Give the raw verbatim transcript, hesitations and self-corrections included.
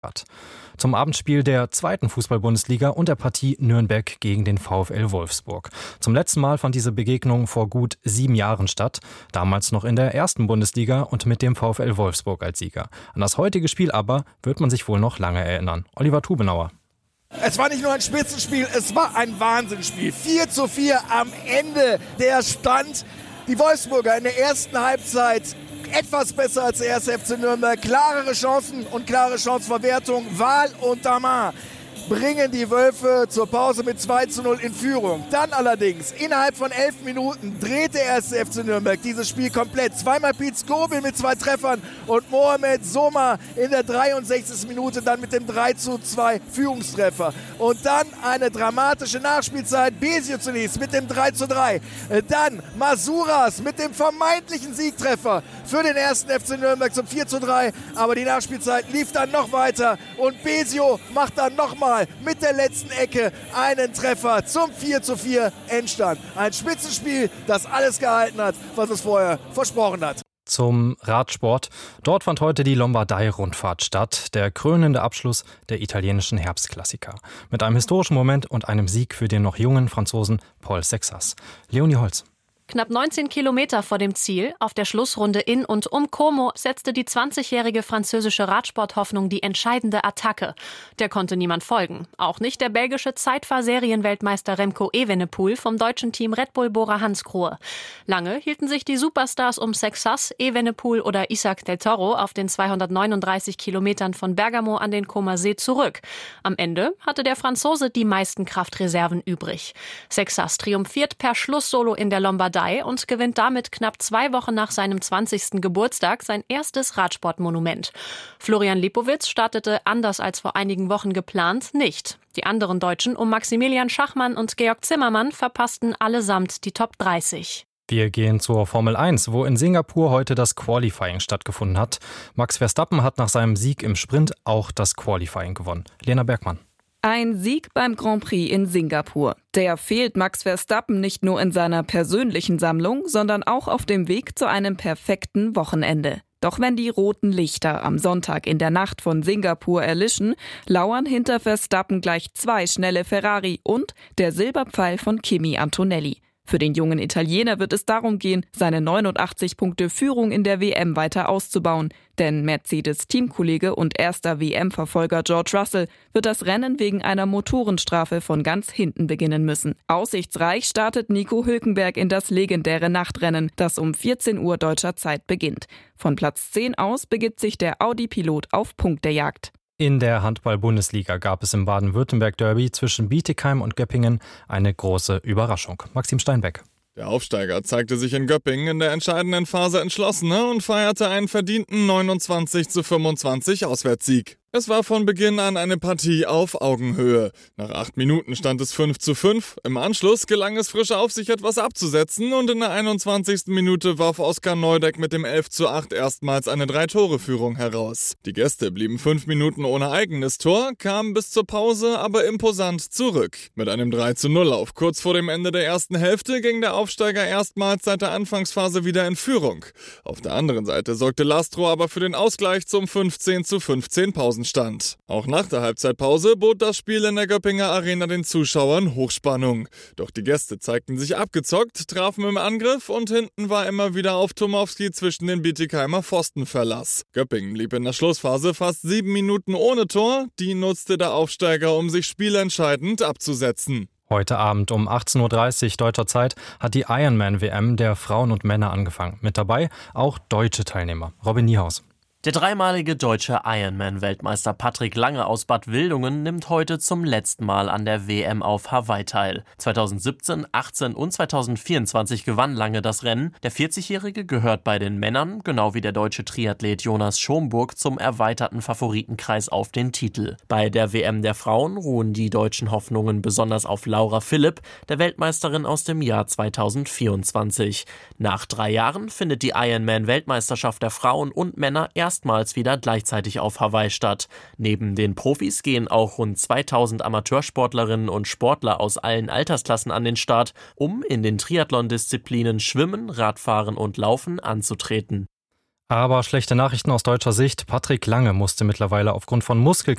Zum Abendspiel der zweiten Fußball-Bundesliga und der Partie Nürnberg gegen den VfL Wolfsburg. Zum letzten Mal fand diese Begegnung vor gut sieben Jahren statt, damals noch in der ersten Bundesliga und mit dem VfL Wolfsburg als Sieger. An das heutige Spiel aber wird man sich wohl noch lange erinnern. Oliver Tubenauer. Es war nicht nur ein Spitzenspiel, es war ein Wahnsinnsspiel. vier zu vier am Ende der Stand. Die Wolfsburger in der ersten Halbzeit etwas besser als der erste F C Nürnberg. Klarere Chancen und klare Chancenverwertung. Wahl und Damar bringen die Wölfe zur Pause mit zwei zu null in Führung. Dann allerdings, innerhalb von elf Minuten dreht der erste F C Nürnberg dieses Spiel komplett. Zweimal Piet Skobel mit zwei Treffern und Mohamed Soma in der dreiundsechzigsten Minute dann mit dem drei zu zwei Führungstreffer. Und dann eine dramatische Nachspielzeit. Besio zunächst mit dem drei zu drei. Dann Masuras mit dem vermeintlichen Siegtreffer für den ersten F C Nürnberg zum vier zu drei. Aber die Nachspielzeit lief dann noch weiter und Besio macht dann nochmal mit der letzten Ecke einen Treffer zum vier zu vier Endstand. Ein Spitzenspiel, das alles gehalten hat, was es vorher versprochen hat. Zum Radsport. Dort fand heute die Lombardei-Rundfahrt statt, der krönende Abschluss der italienischen Herbstklassiker. Mit einem historischen Moment und einem Sieg für den noch jungen Franzosen Paul Sexas. Leonie Holz. Knapp neunzehn Kilometer vor dem Ziel, auf der Schlussrunde in und um Como, setzte die zwanzigjährige französische Radsporthoffnung die entscheidende Attacke. Der konnte niemand folgen. Auch nicht der belgische Zeitfahr-Serienweltmeister Remco Evenepoel vom deutschen Team Red Bull Bora Hansgrohe. Lange hielten sich die Superstars um Sexas, Evenepoel oder Isaac del Toro auf den zweihundertneununddreißig Kilometern von Bergamo an den Comer See zurück. Am Ende hatte der Franzose die meisten Kraftreserven übrig. Sexas triumphiert per Schlusssolo in der Lombardei und gewinnt damit knapp zwei Wochen nach seinem zwanzigsten Geburtstag sein erstes Radsportmonument. Florian Lipowitz startete anders als vor einigen Wochen geplant nicht. Die anderen Deutschen um Maximilian Schachmann und Georg Zimmermann verpassten allesamt die Top dreißig. Wir gehen zur Formel eins, wo in Singapur heute das Qualifying stattgefunden hat. Max Verstappen hat nach seinem Sieg im Sprint auch das Qualifying gewonnen. Lena Bergmann. Ein Sieg beim Grand Prix in Singapur. Der fehlt Max Verstappen nicht nur in seiner persönlichen Sammlung, sondern auch auf dem Weg zu einem perfekten Wochenende. Doch wenn die roten Lichter am Sonntag in der Nacht von Singapur erlischen, lauern hinter Verstappen gleich zwei schnelle Ferrari und der Silberpfeil von Kimi Antonelli. Für den jungen Italiener wird es darum gehen, seine neunundachtzig Punkte Führung in der W M weiter auszubauen. Denn Mercedes-Teamkollege und erster W M-Verfolger George Russell wird das Rennen wegen einer Motorenstrafe von ganz hinten beginnen müssen. Aussichtsreich startet Nico Hülkenberg in das legendäre Nachtrennen, das um vierzehn Uhr deutscher Zeit beginnt. Von Platz zehn aus begibt sich der Audi-Pilot auf Punktejagd. In der Handball-Bundesliga gab es im Baden-Württemberg-Derby zwischen Bietigheim und Göppingen eine große Überraschung. Maxim Steinbeck. Der Aufsteiger zeigte sich in Göppingen in der entscheidenden Phase entschlossener und feierte einen verdienten neunundzwanzig zu fünfundzwanzig Auswärtssieg. Es war von Beginn an eine Partie auf Augenhöhe. Nach acht Minuten stand es fünf zu fünf. Im Anschluss gelang es Frische auf, sich etwas abzusetzen und in der einundzwanzigsten Minute warf Oskar Neudeck mit dem elf zu acht erstmals eine Drei-Tore-Führung heraus. Die Gäste blieben fünf Minuten ohne eigenes Tor, kamen bis zur Pause aber imposant zurück. Mit einem drei zu null Lauf kurz vor dem Ende der ersten Hälfte ging der Aufsteiger erstmals seit der Anfangsphase wieder in Führung. Auf der anderen Seite sorgte Lastro aber für den Ausgleich zum fünfzehn zu fünfzehn Pausen. Stand. Auch nach der Halbzeitpause bot das Spiel in der Göppinger Arena den Zuschauern Hochspannung. Doch die Gäste zeigten sich abgezockt, trafen im Angriff und hinten war immer wieder auf Tomowski zwischen den Bietigheimer Pfostenverlass. Göppingen blieb in der Schlussphase fast sieben Minuten ohne Tor. Die nutzte der Aufsteiger, um sich spielentscheidend abzusetzen. Heute Abend um achtzehn Uhr dreißig deutscher Zeit hat die Ironman-W M der Frauen und Männer angefangen. Mit dabei auch deutsche Teilnehmer. Robin Niehaus. Der dreimalige deutsche Ironman-Weltmeister Patrick Lange aus Bad Wildungen nimmt heute zum letzten Mal an der W M auf Hawaii teil. zweitausendsiebzehn, achtzehn und zweitausendvierundzwanzig gewann Lange das Rennen. Der vierzigjährige gehört bei den Männern, genau wie der deutsche Triathlet Jonas Schomburg, zum erweiterten Favoritenkreis auf den Titel. Bei der W M der Frauen ruhen die deutschen Hoffnungen besonders auf Laura Philipp, der Weltmeisterin aus dem Jahr zweitausendvierundzwanzig. Nach drei Jahren findet die Ironman-Weltmeisterschaft der Frauen und Männer erst erstmals wieder gleichzeitig auf Hawaii statt. Neben den Profis gehen auch rund zweitausend Amateursportlerinnen und Sportler aus allen Altersklassen an den Start, um in den Triathlon-Disziplinen Schwimmen, Radfahren und Laufen anzutreten. Aber schlechte Nachrichten aus deutscher Sicht. Patrick Lange musste mittlerweile aufgrund von Muskelkater